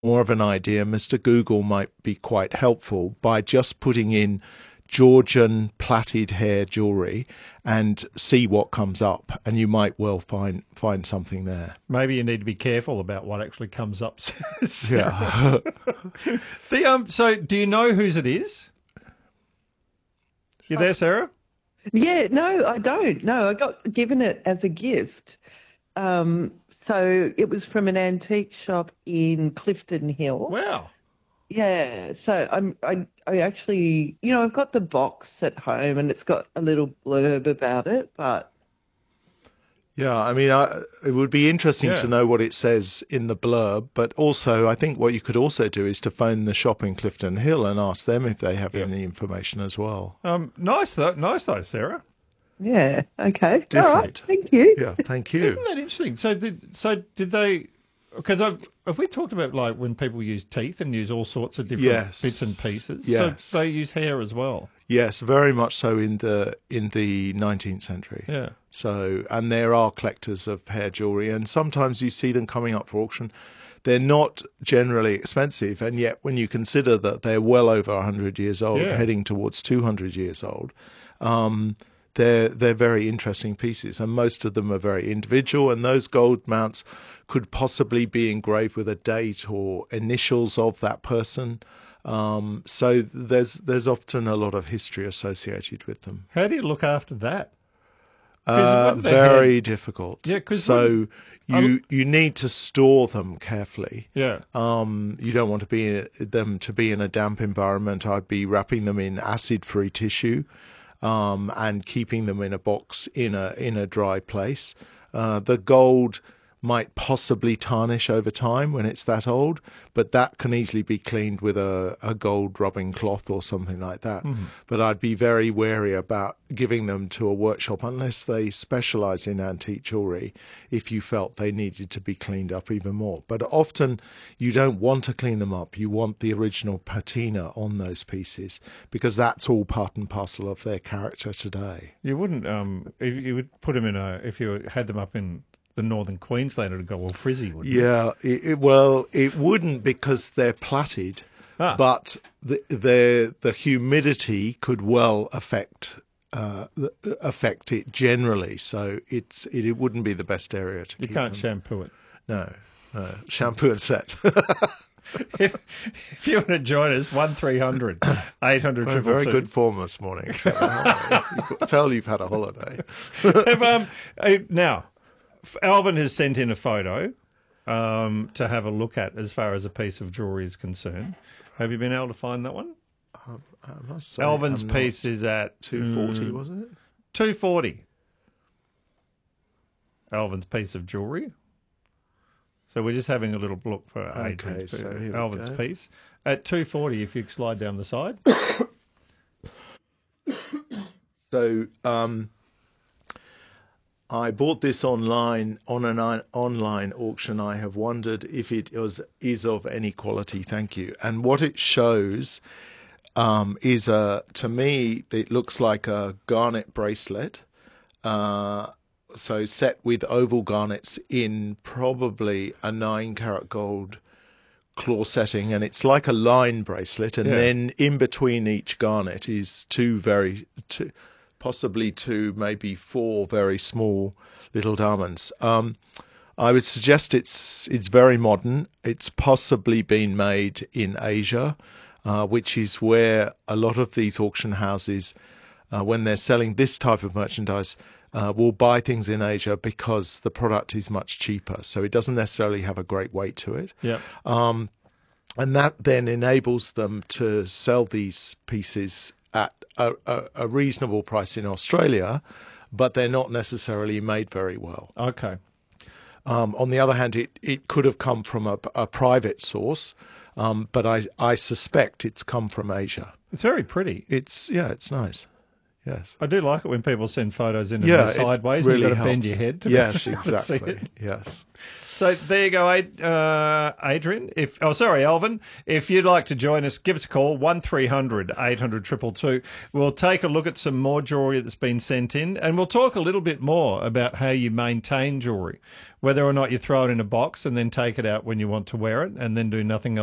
more of an idea, Mr. Google might be quite helpful by just putting in Georgian plaited hair jewelry and see what comes up, and you might well find something there. Maybe you need to be careful about what actually comes up. Yeah. So do you know whose it is? You there, Sarah? Yeah, no, I don't. No, I got given it as a gift. So it was from an antique shop in Clifton Hill. Wow. Yeah, so I actually, I've got the box at home and it's got a little blurb about it, but Yeah, I mean, it would be interesting to know what it says in the blurb, but also I think what you could also do is to phone the shop in Clifton Hill and ask them if they have any information as well. Nice though, Sarah. yeah, okay. Different. All right, thank you. Yeah, thank you. Isn't that interesting? So did they? Because have we talked about like when people use teeth and use all sorts of different bits and pieces? Yes. So they use hair as well. Yes, very much so in the 19th century. Yeah. So, and there are collectors of hair jewelry, and sometimes you see them coming up for auction. They're not generally expensive, and yet when you consider that they're well over 100 years old, heading towards 200 years old, they're very interesting pieces, and most of them are very individual. And those gold mounts could possibly be engraved with a date or initials of that person. So there's often a lot of history associated with them. How do you look after that? Very difficult. Yeah, so you need to store them carefully. Yeah. You don't want them to be in a damp environment. I'd be wrapping them in acid-free tissue, and keeping them in a box in a dry place. The gold might possibly tarnish over time when it's that old, but that can easily be cleaned with a gold rubbing cloth or something like that. Mm-hmm. But I'd be very wary about giving them to a workshop unless they specialise in antique jewellery, if you felt they needed to be cleaned up even more. But often you don't want to clean them up. You want the original patina on those pieces, because that's all part and parcel of their character today. You wouldn't, if you would put them if you had them up in the northern Queensland, it would go all frizzy, wouldn't it? Yeah, it wouldn't, because they're plaited, but the humidity could well affect it generally. So it wouldn't be the best area to keep them. You can't shampoo it. No, shampoo and set. If you want to join us, 1300 800 We're in very good form this morning. You can tell you've had a holiday. Now, Alvin has sent in a photo to have a look at as far as a piece of jewellery is concerned. Have you been able to find that one? I must say, Alvin's piece is at 240, wasn't it? 240. Alvin's piece of jewellery. So we're just having a little look for Alvin's piece. At 240, if you slide down the side. So I bought this online on an online auction. I have wondered if it is of any quality. Thank you. And what it shows is to me, it looks like a garnet bracelet. So set with oval garnets in probably a 9-carat gold claw setting, and it's like a line bracelet. And then in between each garnet is possibly two, maybe four very small little diamonds. I would suggest it's very modern. It's possibly been made in Asia, which is where a lot of these auction houses, when they're selling this type of merchandise, will buy things in Asia because the product is much cheaper. So it doesn't necessarily have a great weight to it. Yeah. And that then enables them to sell these pieces at a reasonable price in Australia, but they're not necessarily made very well. Okay. On the other hand, it could have come from a private source, but I suspect it's come from Asia. It's very pretty. It's nice. Yes. I do like it when people send photos in and Yeah, they're it sideways. really and you've got to bend helps. your head. Yes, see exactly. it. Yes. So there you go, Adrian. Alvin. If you'd like to join us, give us a call, 1300 800 222. We'll take a look at some more jewellery that's been sent in, and we'll talk a little bit more about how you maintain jewellery, whether or not you throw it in a box and then take it out when you want to wear it and then do nothing else